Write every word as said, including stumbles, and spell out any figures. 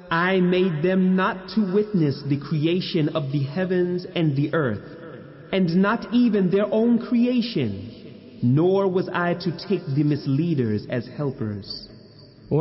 I made them not to witness the creation of the heavens and the earth, and not even their own creation, nor was I to take the misleaders as helpers.